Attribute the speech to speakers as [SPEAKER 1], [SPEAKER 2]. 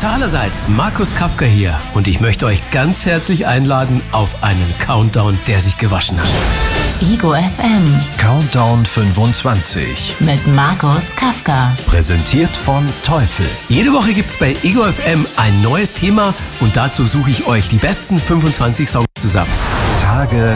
[SPEAKER 1] allerseits, Markus Kafka hier und ich möchte euch ganz herzlich einladen auf einen Countdown, der sich gewaschen hat.
[SPEAKER 2] Ego FM
[SPEAKER 3] Countdown 25.
[SPEAKER 2] mit Markus Kafka.
[SPEAKER 3] Präsentiert von Teufel.
[SPEAKER 1] Jede Woche gibt's bei Ego FM ein neues Thema und dazu suche ich euch die besten 25 Songs zusammen.
[SPEAKER 3] Tage